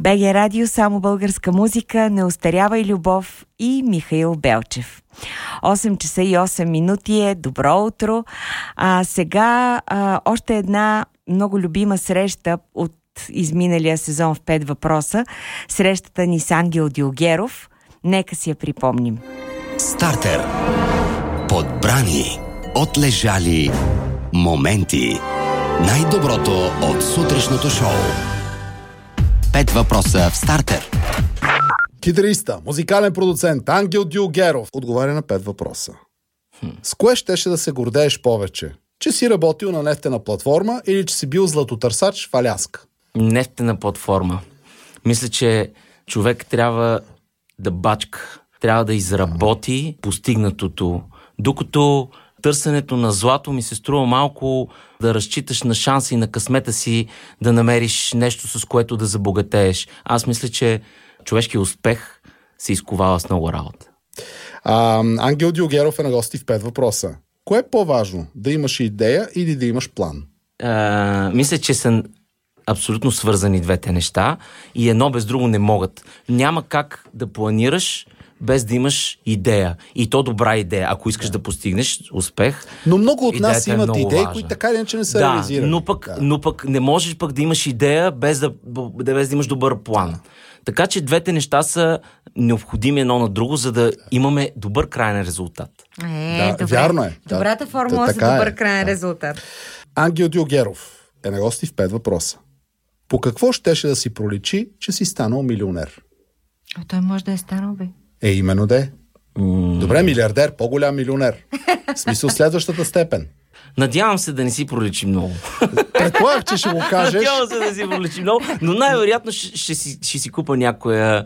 БГ Радио, само българска музика, не остарява и любов и Михаил Белчев. 8 часа и 8 минути е. Добро утро. Сега още една много любима среща от изминалия сезон в 5 въпроса. Срещата ни с Ангел Дюлгеров. Нека си я припомним. Стартер. Подбрани, отлежали моменти. Най-доброто от сутрешното шоу. 5 въпроса в Стартер. Китариста, музикален продуцент Ангел Дюлгеров отговаря на 5 въпроса. С кое щеше да се гордееш повече? Че си работил на нефтена платформа или че си бил златотърсач в Аляска? Нефтена платформа. Мисля, че човек трябва да бачка, трябва да изработи постигнатото. Докато търсенето на злато ми се струва малко да разчиташ на шанса и на късмета си да намериш нещо, с което да забогатееш. Аз мисля, че човешкият успех се изковава с много работа. Ангел Дюлгеров е на гости в 5 въпроса. Кое е по-важно? Да имаш идея или да имаш план? Мисля, че са абсолютно свързани двете неща и едно без друго не могат. Няма как да планираш без да имаш идея. И то добра идея. Ако искаш да постигнеш успех. Но много от нас имат идеи, важна, които така или иначе не са реализирани. Но пък не можеш пък да имаш идея без да имаш добър план. Така че двете неща са необходими едно на друго, за да имаме добър крайен резултат. Добре. Вярно е. Добрата формула за добър крайен резултат. Ангел Дюлгеров е на гости в 5 въпроса. По какво щеше да си проличи, че си станал милионер? Той може да е станал, бе. Именно да е. Добре, милиардер, по-голям милионер. В смисъл следващата степен. Надявам се да не си проличи много. Предполагах, че ще го кажеш. Надявам се да не си проличи много, но най-вероятно ще си купа някоя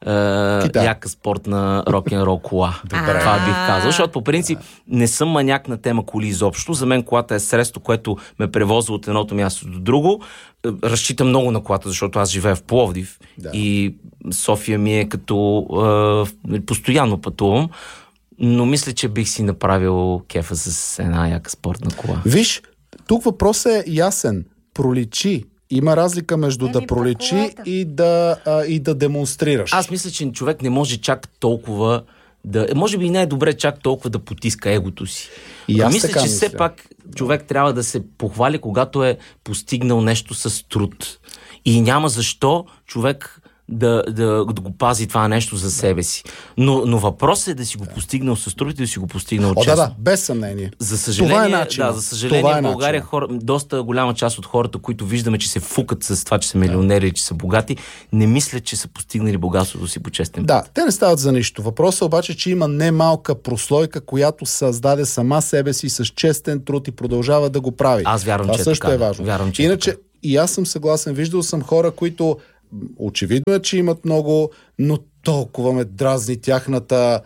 яка спортна рок-н-рол кола. Добре. Това бих казал, защото по принцип не съм маняк на тема коли изобщо. За мен колата е средство, което ме превозва от едното място до друго. Разчитам много на колата, защото аз живея в Пловдив и София ми е като постоянно пътувам. Но мисля, че бих си направил кефа с една яка спортна кола. Виж, тук въпросът е ясен. Проличи. Има разлика между да проличи и да демонстрираш. Аз мисля, че човек не може чак толкова може би не е добре чак толкова да потиска егото си. Мисля, че все пак човек трябва да се похвали, когато е постигнал нещо с труд. И няма защо човек да го пази това нещо за себе си. Но въпросът е да си го постигнал с труд и да си го постигнал честно. Да, без съмнение. За съжаление, за съжаление в България доста голяма част от хората, които виждаме, че се фукат с това, че са милионери, че са богати, не мислят, че са постигнали богатството си по честен път. Да, те не стават за нищо. Въпросът обаче, че има немалка прослойка, която създаде сама себе си с честен труд и продължава да го прави. Аз вярвам, това че също така, е важно. Вярвам, че иначе и аз съм съгласен. Виждал съм хора, които очевидно е, че имат много, но толкова ме дразни тяхната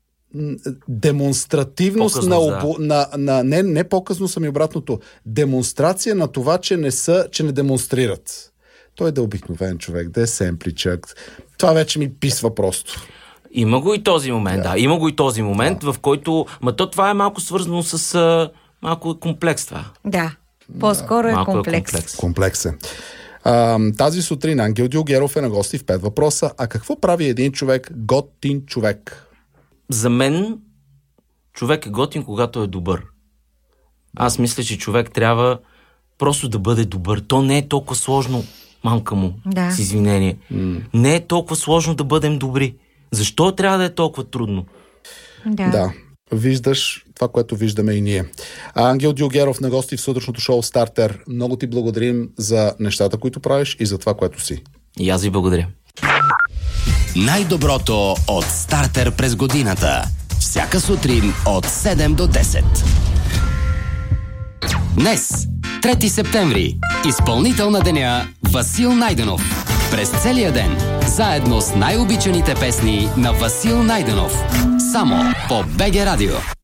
демонстративност не по-късно съм и обратното. Демонстрация на това, че не демонстрират. Той да е обикновен човек, да е семпличък. Това вече ми писва просто. Има го и този момент, Има го и този момент, в който... това е малко свързано с малко комплекс това. Да, по-скоро е комплекс. Комплекс е. Тази сутрин Ангел Дюлгеров е на гости в 5 въпроса. А какво прави един човек готин човек? За мен човек е готин, когато е добър. Аз мисля, че човек трябва просто да бъде добър. То не е толкова сложно, мамка му, с извинение. Не е толкова сложно да бъдем добри. Защо трябва да е толкова трудно? Да. Виждаш това, което виждаме и ние. Ангел Дюлгеров на гости в сутрешното шоу Стартер. Много ти благодарим за нещата, които правиш и за това, което си. И аз ви благодаря. Най-доброто от Стартер през годината. Всяка сутрин от 7 до 10. Днес, 3 септември, изпълнител на деня Васил Найденов. През целия ден, заедно с най-обичаните песни на Васил Найденов. Само по БГ Радио.